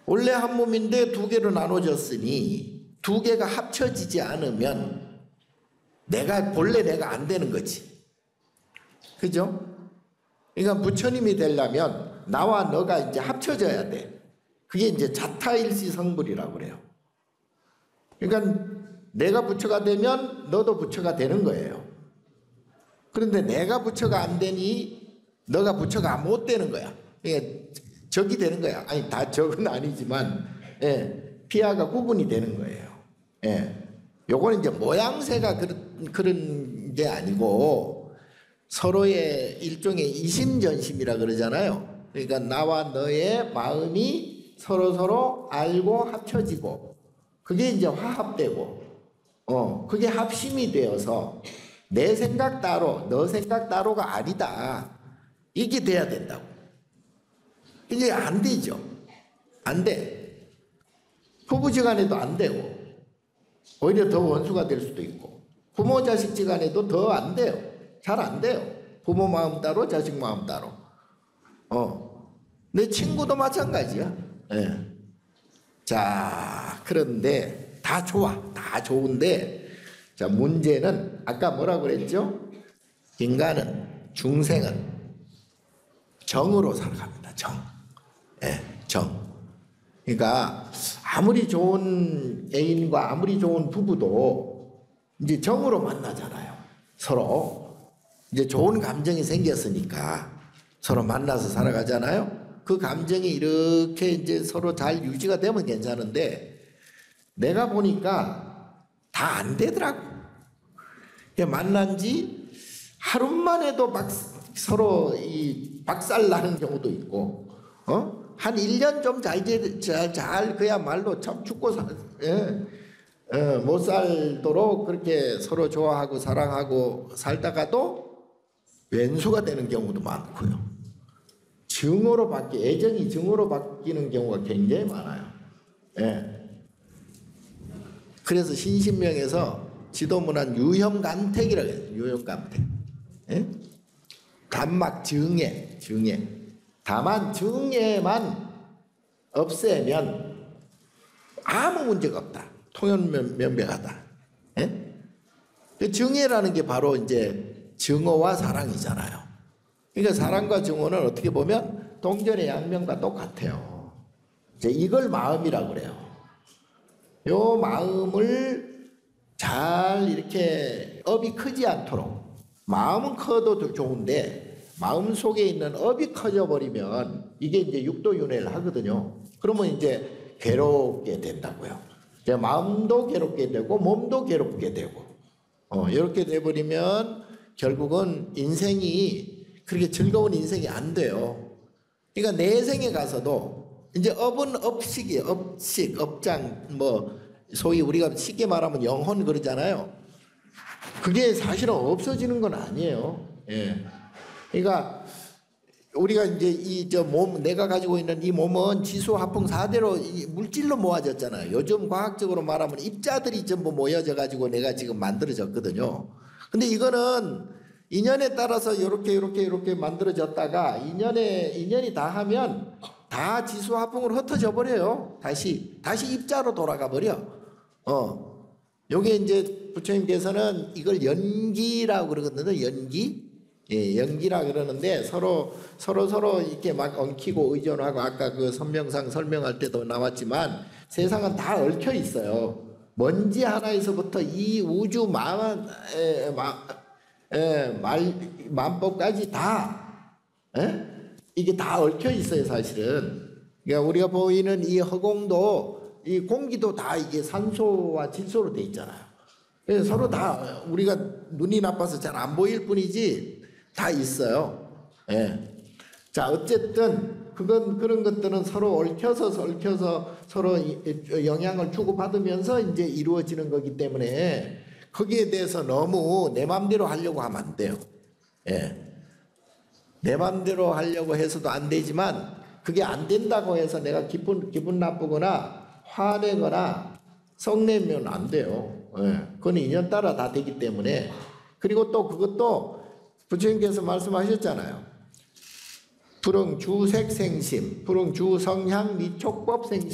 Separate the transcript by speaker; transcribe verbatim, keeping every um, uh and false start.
Speaker 1: 원래 한 몸인데 두 개로 나눠졌으니 두 개가 합쳐지지 않으면 내가 본래 내가 안 되는 거지. 그죠? 그러니까 부처님이 되려면 나와 너가 이제 합쳐져야 돼. 그게 이제 자타일시 성불이라고 그래요. 그러니까 내가 부처가 되면 너도 부처가 되는 거예요. 그런데 내가 부처가 안 되니 너가 부처가 못 되는 거야. 그러니까 적이 되는 거야. 아니 다 적은 아니지만 예, 피하가 구분이 되는 거예요. 예. 요거는 이제 모양새가 그런, 그런 게 아니고 서로의 일종의 이심전심이라 그러잖아요. 그러니까 나와 너의 마음이 서로서로 알고 합쳐지고 그게 이제 화합되고 어, 그게 합심이 되어서 내 생각 따로 너 생각 따로가 아니다. 이게 돼야 된다고. 이제 안 되죠. 안 돼. 부부지간에도 안 되고 오히려 더 원수가 될 수도 있고 부모 자식 지간에도 더 안 돼요. 잘 안 돼요. 부모 마음 따로 자식 마음 따로. 어, 내 친구도 마찬가지야. 예. 자, 그런데 다 좋아. 다 좋은데 자, 문제는 아까 뭐라고 그랬죠? 인간은 중생은 정으로 살아갑니다. 정. 예, 정. 그러니까 아무리 좋은 애인과 아무리 좋은 부부도 이제 정으로 만나잖아요. 서로 이제 좋은 감정이 생겼으니까 서로 만나서 살아가잖아요. 그 감정이 이렇게 이제 서로 잘 유지가 되면 괜찮은데 내가 보니까 다 안 되더라고. 만난 지 하루만 해도 막 서로 이 박살 나는 경우도 있고, 어? 한 일 년 좀 잘, 잘, 잘 그야말로 참 죽고 사, 예. 어, 못 살도록 그렇게 서로 좋아하고 사랑하고 살다가도 왼수가 되는 경우도 많고요. 증오로 바뀌, 애정이 증오로 바뀌는 경우가 굉장히 많아요. 예. 그래서 신신명에서 지도문안 유형간택이라고 해요. 유형간택. 예? 단막 증애, 증애. 다만 증애만 없애면 아무 문제가 없다. 통연명백하다. 예? 그 증애라는 게 바로 이제 증오와 사랑이잖아요. 그러니까 사랑과 증오는 어떻게 보면 동전의 양면과 똑같아요. 이제 이걸 마음이라고 그래요. 요 마음을 잘 이렇게 업이 크지 않도록 마음은 커도 좋은데 마음 속에 있는 업이 커져 버리면 이게 이제 육도윤회를 하거든요. 그러면 이제 괴롭게 된다고요. 이제 마음도 괴롭게 되고 몸도 괴롭게 되고 어, 이렇게 돼버리면 결국은 인생이 그렇게 즐거운 인생이 안 돼요. 그러니까 내생에 가서도 이제 업은 업식이에요. 업식, 업장, 뭐 소위 우리가 쉽게 말하면 영혼 그러잖아요. 그게 사실은 없어지는 건 아니에요. 예. 그러니까 우리가 이제 이 저 몸 내가 가지고 있는 이 몸은 지수 화풍 사대로 물질로 모아졌잖아요. 요즘 과학적으로 말하면 입자들이 전부 모여져 가지고 내가 지금 만들어졌거든요. 근데 이거는 인연에 따라서 이렇게 이렇게 이렇게 만들어졌다가 인연에 인연이 다 하면 다 지수 화풍으로 흩어져 버려요. 다시 다시 입자로 돌아가 버려. 어, 요게 이제 부처님께서는 이걸 연기라고 그러거든요. 연기, 예, 연기라 그러는데 서로 서로 서로 이렇게 막 엉키고 의존하고 아까 그 선명상 설명할 때도 나왔지만 세상은 다 얽혀 있어요. 먼지 하나에서부터 이 우주 만, 에, 마, 에, 말, 만법까지 다, 에? 이게 다 얽혀 있어요, 사실은. 그러니까 우리가 보이는 이 허공도 이 공기도 다 이게 산소와 질소로 돼 있잖아요. 그래서 서로 다 우리가 눈이 나빠서 잘 안 보일 뿐이지 다 있어요. 예. 자, 어쨌든 그건 그런 것들은 서로 얽혀서 얽혀서 서로 영향을 주고받으면서 이제 이루어지는 거기 때문에 거기에 대해서 너무 내 마음대로 하려고 하면 안 돼요. 예. 내 마음대로 하려고 해서도 안 되지만 그게 안 된다고 해서 내가 기분 기분 나쁘거나 화내거나 성내면 안 돼요. 예. 그건 인연 따라 다 되기 때문에. 그리고 또 그것도 부처님께서 말씀하셨잖아요. 불응 주색 생심, 불응 주 성향 미촉법 생심.